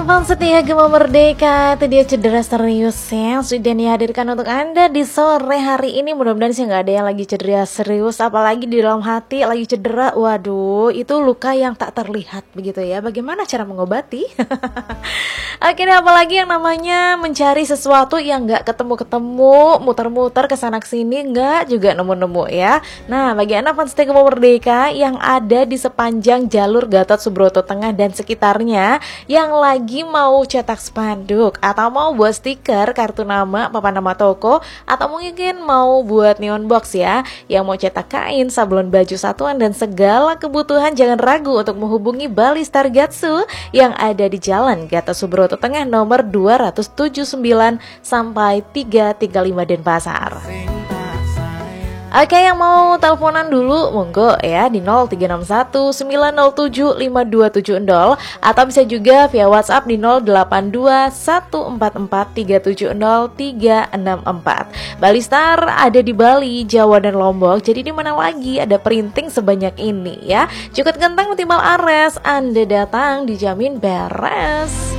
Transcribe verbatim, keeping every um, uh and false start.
Fans setia Gema Merdeka, itu dia cedera serius yang sudah dihadirkan untuk Anda di sore hari ini. Mudah-mudahan sih nggak ada yang lagi cedera serius, apalagi di dalam hati lagi cedera. Waduh, itu luka yang tak terlihat begitu ya. Bagaimana cara mengobati? Akhirnya apalagi yang namanya mencari sesuatu yang nggak ketemu-ketemu, muter-muter kesana kesini nggak juga nemu-nemu ya. Nah, bagi Anda fans setia Gema Merdeka yang ada di sepanjang jalur Gatot Subroto Tengah dan sekitarnya, yang lagi mau cetak spanduk atau mau buat stiker, kartu nama, papan nama toko, atau mungkin mau buat neon box ya, yang mau cetak kain, sablon baju satuan dan segala kebutuhan, jangan ragu untuk menghubungi Bali Star Gatsu yang ada di Jalan Gatot Subroto Tengah nomor dua ratus tujuh puluh sembilan sampai tiga tiga lima Denpasar. Oke, yang mau teleponan dulu monggo ya di nol tiga enam satu sembilan nol tujuh lima dua tujuh nol atau bisa juga via WhatsApp di nol delapan dua satu empat empat tiga tujuh nol tiga enam empat. Bali Star ada di Bali, Jawa dan Lombok. Jadi di mana lagi ada printing sebanyak ini ya. Cukup genteng timbal ares, Anda datang dijamin beres.